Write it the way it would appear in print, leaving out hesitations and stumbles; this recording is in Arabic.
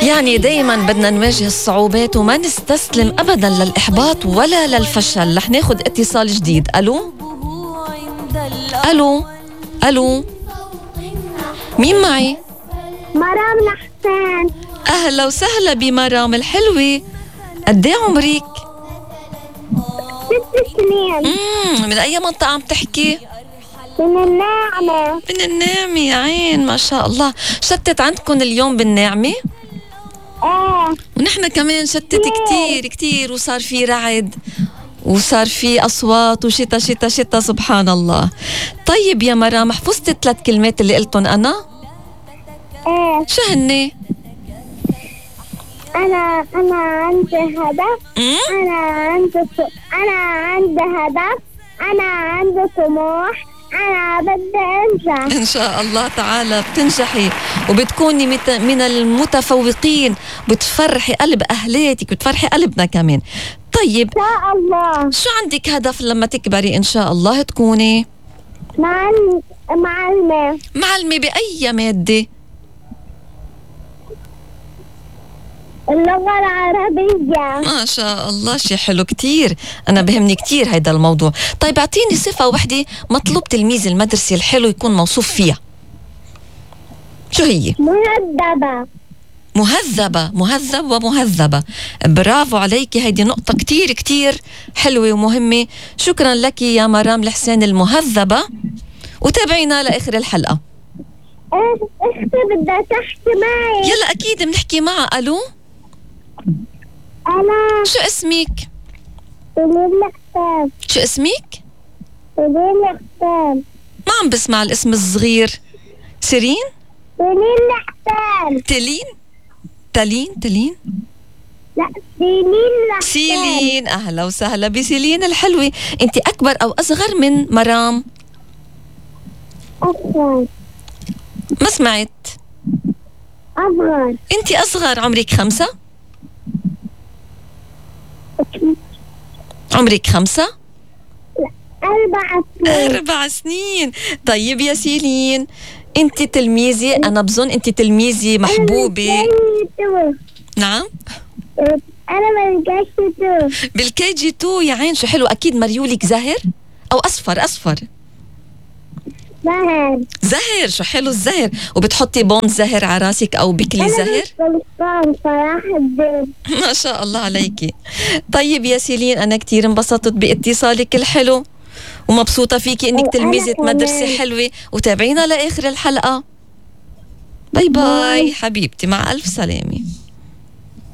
يعني دايما بدنا نواجه الصعوبات وما نستسلم أبدا للإحباط ولا للفشل. رح ناخد اتصال جديد. ألو ألو ألو، مين معي؟ مرام نحسان. أهلا وسهلا بمرام الحلوة. قد ايه عمرك؟ 6 سنين. من أي منطقة عم تحكي؟ من الناعمة. من الناعمة يا عين، ما شاء الله. شتت عندكم اليوم بالناعمة؟ ونحن كمان شتت كتير كتير، وصار في رعد وصار في أصوات وشتا شتا شتا، سبحان الله. طيب يا مرام، حفظت ال3 كلمات اللي قلتن أنا؟ شو هني؟ أنا عندي هدف. أنا عندي هدف. أنا عندي طموح. أنا بدي أنجح إن شاء الله تعالى. بتنجحي وبتكوني من المتفوقين، بتفرحي قلب أهلاتك، بتفرحي قلبنا كمان. طيب إن شاء الله. شو عندك هدف لما تكبري إن شاء الله تكوني؟ معلمة. معلمة بأي مادة؟ اللغة العربية. ما شاء الله، شيء حلو كتير. أنا بهمني كتير هيدا الموضوع. طيب أعطيني صفة وحدة مطلوب تلميذ المدرسة الحلو يكون موصوف فيها. شو هي؟ مهذبة. مهذبة، مهذب ومهذبة. برافو عليكي، هيدي نقطة كتير كتير حلوة ومهمة. شكرا لك يا مرام الحسين المهذبة، وتابعينا لآخر الحلقة. اختي بدها تحكي معي. يلا أكيد بنحكي معها. ألو، أنا شو اسمك؟ سليم حسام. شو اسمك؟ سليم حسام. ما عم بسمع الاسم الصغير. سيرين؟ سليم حسام. تلين؟ لا، سليم. سيلين. أهلا وسهلا بسيلين الحلوة. أنت أكبر أو أصغر من مرام؟ أصغر. ما سمعت. أصغر. أنت أصغر. عمرك 5؟ عمرك 5؟ لا، 4 سنين. 4 سنين. طيب يا سيلين، أنت تلميذي، أنا بظن أنت تلميذي محبوبة. نعم، أنا بالكي جي 2. يا عين شو حلو. أكيد مريولك زهر أو أصفر. زهر. شو حلو الزهر. وبتحطي بوند زهر على راسك أو بكلي زهر. ما شاء الله عليكي. طيب يا سيلين، أنا كتير انبسطت باتصالك الحلو، ومبسوطة فيكي إنك تلميذة مدرسة حلوة. وتابعينا لآخر الحلقة. باي باي حبيبتي، مع ألف سلامة.